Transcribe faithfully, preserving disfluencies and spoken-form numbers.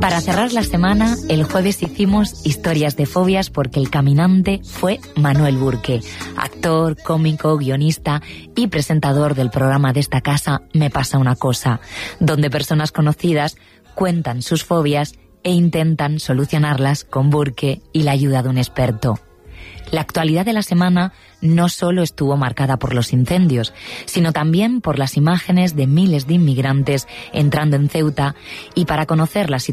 Para cerrar la semana, el jueves hicimos historias de fobias porque el caminante fue Manuel Burke, actor, cómico, guionista y presentador del programa de esta casa Me pasa una cosa, donde personas conocidas cuentan sus fobias e intentan solucionarlas con Burke y la ayuda de un experto. La actualidad de la semana no solo estuvo marcada por los incendios, sino también por las imágenes de miles de inmigrantes entrando en Ceuta y para conocer la situación